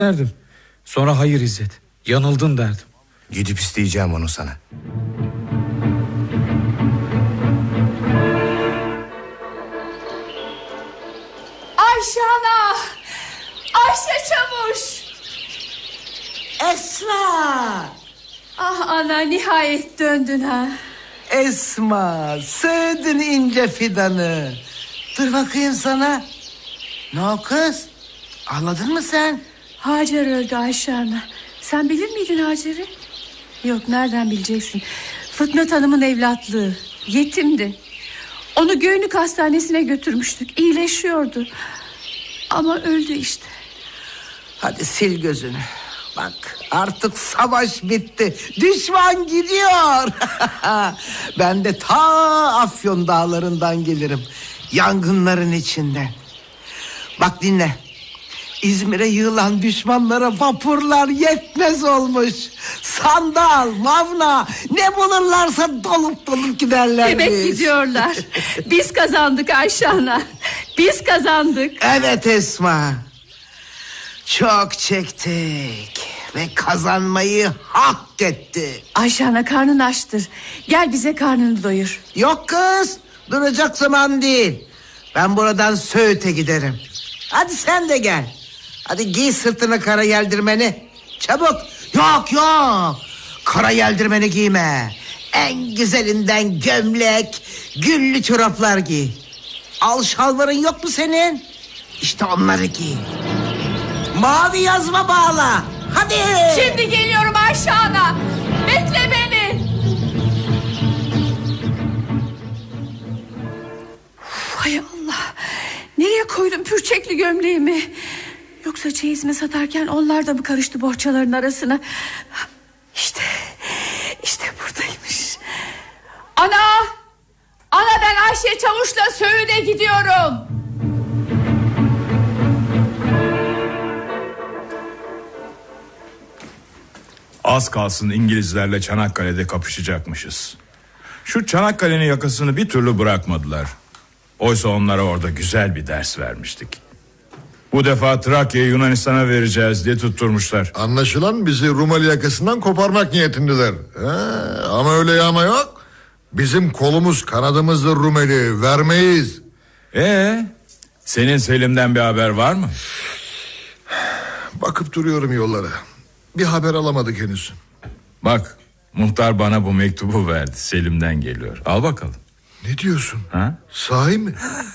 derdim. Sonra hayır İzzet, yanıldın derdim. Gidip isteyeceğim onu sana. Ayşe ana! Ayşe Çavuş! Esma! Ah ana, nihayet döndün ha. Esma, sevdin ince fidanı. Dur bakayım sana. Ne o kız? Anladın mı sen? Hacer öldü Ayşe ana. Sen bilir miydin Hacer'i? Yok, nereden bileceksin? Fıtnat Hanım'ın evlatlığı. Yetimdi. Onu Göynük Hastanesi'ne götürmüştük. İyileşiyordu. Ama öldü işte. Hadi sil gözünü. Bak, artık savaş bitti. Düşman gidiyor. Ben de ta Afyon dağlarından gelirim. Yangınların içinden. Bak dinle. İzmir'e yığılan düşmanlara vapurlar yetmez olmuş. Sandal, mavna, ne bulurlarsa dolup giderlermiş. Demek gidiyorlar. Biz kazandık Ayşe ana. Biz kazandık. Evet Esma. Çok çektik ve kazanmayı hak etti. Ayşe ana, karnın açtır. Gel bize karnını doyur. Yok kız, duracak zaman değil. Ben buradan Söğüt'e giderim. Hadi sen de gel. Hadi giy sırtına kara yeldirmeni. Çabuk. Yok. Kara yeldirmeni giyme. En güzelinden gömlek, güllü çoraplar giy. Al şalvarın yok mu senin? İşte onları giy. Mavi yazma bağla. Hadi. Şimdi geliyorum Ayşe ana. Bekle beni. Hay Allah. Nereye koydum pürçekli gömleğimi? Yoksa çeyizimi satarken onlar da mı karıştı bohçaların arasına? İşte buradaymış. Ana ben Ayşe Çavuş'la Söğüt'e gidiyorum. Az kalsın İngilizlerle Çanakkale'de kapışacakmışız. Şu Çanakkale'nin yakasını bir türlü bırakmadılar. Oysa onlara orada güzel bir ders vermiştik. Bu defa Trakya'yı Yunanistan'a vereceğiz diye tutturmuşlar. Anlaşılan bizi Rumeli yakasından koparmak niyetindeler. Ama öyle yağma yok. Bizim kolumuz kanadımızdır Rumeli, vermeyiz. Senin Selim'den bir haber var mı? Bakıp duruyorum yollara. Bir haber alamadık henüz. Bak, muhtar bana bu mektubu verdi. Selim'den geliyor. Al bakalım. Ne diyorsun? Ha? Sahi mi?